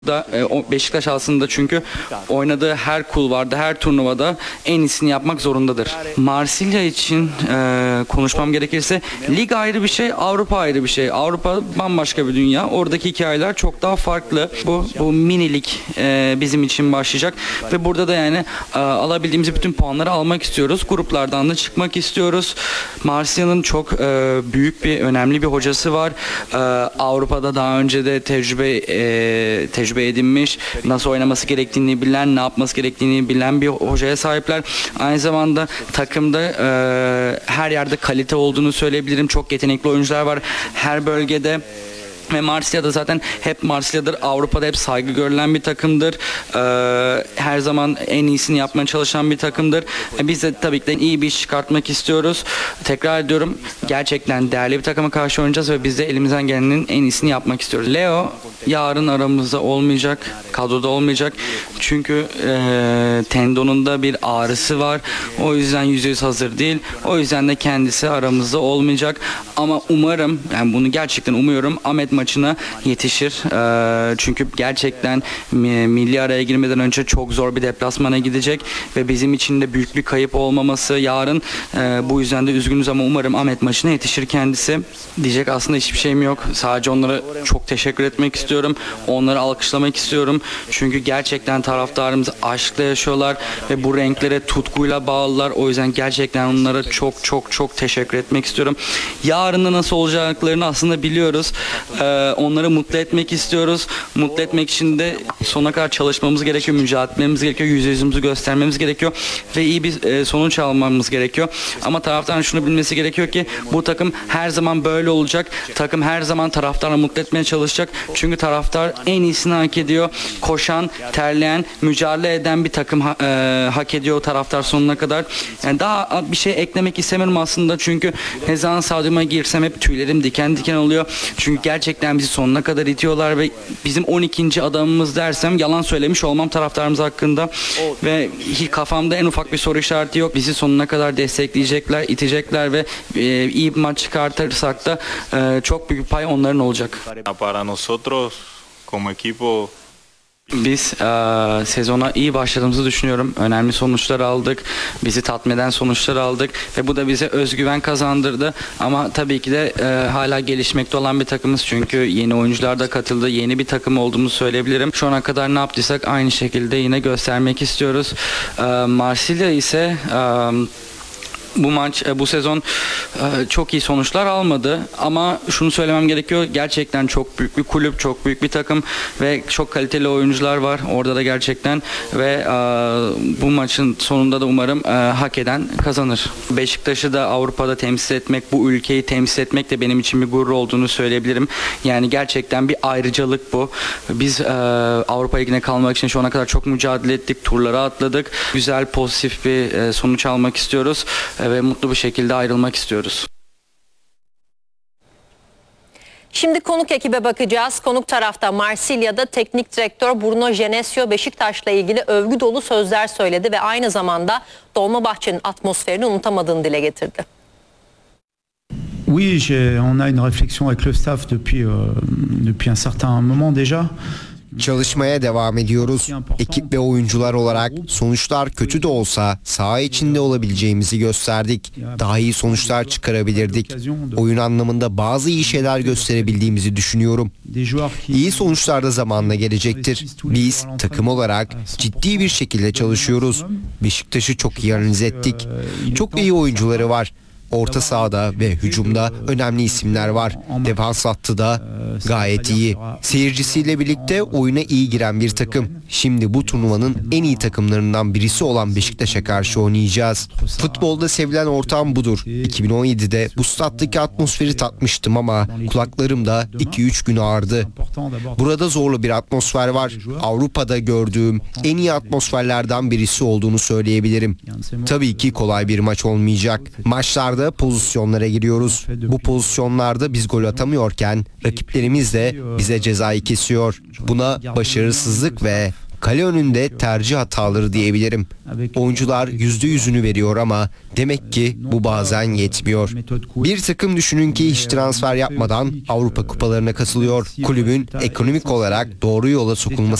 O Beşiktaş aslında çünkü oynadığı her kulvarda, her turnuvada en iyisini yapmak zorundadır. Marsilya için konuşmam gerekirse lig ayrı bir şey, Avrupa ayrı bir şey. Avrupa bambaşka bir dünya. Oradaki hikayeler çok daha farklı. Bu mini lig bizim için başlayacak ve burada da yani alabildiğimiz bütün puanları almak istiyoruz. Gruplardan da çıkmak istiyoruz. Marsilya'nın çok büyük bir, önemli bir hocası var. Avrupa'da daha önce de tecrübe edinmiş, nasıl oynaması gerektiğini bilen, ne yapması gerektiğini bilen bir hocaya sahipler. Aynı zamanda takımda her yerde kalite olduğunu söyleyebilirim. Çok yetenekli oyuncular var her bölgede. Ve Marsilya'da zaten hep Marsilya'dır. Avrupa'da hep saygı görülen bir takımdır. Her zaman en iyisini yapmaya çalışan bir takımdır. Biz de tabii ki iyi bir iş çıkartmak istiyoruz. Tekrar ediyorum, gerçekten değerli bir takıma karşı oynayacağız ve biz de elimizden gelenin en iyisini yapmak istiyoruz. Leo yarın aramızda olmayacak, kadroda olmayacak. Çünkü tendonunda bir ağrısı var. O yüzden %100 hazır değil. O yüzden de kendisi aramızda olmayacak. Ama umarım, yani bunu gerçekten umuyorum, Ahmet maçına yetişir. Çünkü gerçekten milli araya girmeden önce çok zor bir deplasmana gidecek ve bizim için de büyük bir kayıp olmaması yarın. Bu yüzden de üzgünüz ama umarım Ahmet maçına yetişir kendisi. Diyecek aslında hiçbir şeyim yok. Sadece onlara çok teşekkür etmek istiyorum. Onları alkışlamak istiyorum. Çünkü gerçekten taraftarımız aşkla yaşıyorlar ve bu renklere tutkuyla bağlılar. O yüzden gerçekten onlara çok çok çok teşekkür etmek istiyorum. Yarın nasıl olacaklarını aslında biliyoruz. Onları mutlu etmek istiyoruz. Mutlu etmek için de sonuna kadar çalışmamız gerekiyor, mücadele etmemiz gerekiyor, yüzümüzü göstermemiz gerekiyor ve iyi bir sonuç almamız gerekiyor. Ama taraftarın şunu bilmesi gerekiyor ki bu takım her zaman böyle olacak. Takım her zaman taraftarı mutlu etmeye çalışacak. Çünkü taraftar en iyisini hak ediyor. Koşan, terleyen, mücadele eden bir takım hak ediyor o taraftar sonuna kadar. Yani daha bir şey eklemek istemiyorum aslında çünkü ne zaman stadyuma girsem hep tüylerim diken diken oluyor. Çünkü gerçekten bizi sonuna kadar itiyorlar ve bizim 12. adamımız dersem yalan söylemiş olmam taraftarımız hakkında ve kafamda en ufak bir soru işareti yok. Bizi sonuna kadar destekleyecekler, itecekler ve iyi bir maç çıkartırsak da çok büyük pay onların olacak. Para nosotros como equipo. Biz sezona iyi başladığımızı düşünüyorum. Önemli sonuçlar aldık. Bizi tatmin eden sonuçlar aldık. Ve bu da bize özgüven kazandırdı. Ama tabii ki de hala gelişmekte olan bir takımız. Çünkü yeni oyuncular da katıldı. Yeni bir takım olduğumuzu söyleyebilirim. Şu ana kadar ne yaptıysak aynı şekilde yine göstermek istiyoruz. Marsilya ise... Bu sezon çok iyi sonuçlar almadı ama şunu söylemem gerekiyor, gerçekten çok büyük bir kulüp, çok büyük bir takım ve çok kaliteli oyuncular var orada da gerçekten ve bu maçın sonunda da umarım hak eden kazanır. Beşiktaş'ı da Avrupa'da temsil etmek, bu ülkeyi temsil etmek de benim için bir gurur olduğunu söyleyebilirim. Yani gerçekten bir ayrıcalık bu. Biz Avrupa Ligi'ne kalmak için şu ana kadar çok mücadele ettik, turlara atladık. Güzel, pozitif bir sonuç almak istiyoruz ve mutlu bir şekilde ayrılmak istiyoruz. Şimdi konuk ekibe bakacağız. Konuk tarafta Marsilya'da teknik direktör Bruno Genesio Beşiktaş'la ilgili övgü dolu sözler söyledi ve aynı zamanda Dolmabahçe'nin atmosferini unutamadığını dile getirdi. Oui, on a une réflexion avec le staff depuis un certain moment déjà. Çalışmaya devam ediyoruz. Ekip ve oyuncular olarak sonuçlar kötü de olsa saha içinde olabileceğimizi gösterdik. Daha iyi sonuçlar çıkarabilirdik. Oyun anlamında bazı iyi şeyler gösterebildiğimizi düşünüyorum. İyi sonuçlar da zamanla gelecektir. Biz takım olarak ciddi bir şekilde çalışıyoruz. Beşiktaş'ı çok iyi analiz ettik. Çok iyi oyuncuları var. Orta sahada ve hücumda önemli isimler var. Defans hattı da gayet iyi. Seyircisiyle birlikte oyuna iyi giren bir takım. Şimdi bu turnuvanın en iyi takımlarından birisi olan Beşiktaş'a karşı oynayacağız. Futbolda sevilen ortam budur. 2017'de bu stat'taki atmosferi tatmıştım ama kulaklarımda 2-3 gün ağrıdı. Burada zorlu bir atmosfer var. Avrupa'da gördüğüm en iyi atmosferlerden birisi olduğunu söyleyebilirim. Tabii ki kolay bir maç olmayacak. Maçlarda pozisyonlara giriyoruz. Bu pozisyonlarda biz gol atamıyorken rakiplerimiz de bize cezayı kesiyor. Buna başarısızlık ve Kale önünde tercih hataları diyebilirim. Oyuncular %100'ünü veriyor ama demek ki bu bazen yetmiyor. Bir takım düşünün ki hiç transfer yapmadan Avrupa kupalarına katılıyor. Kulübün ekonomik olarak doğru yola sokulması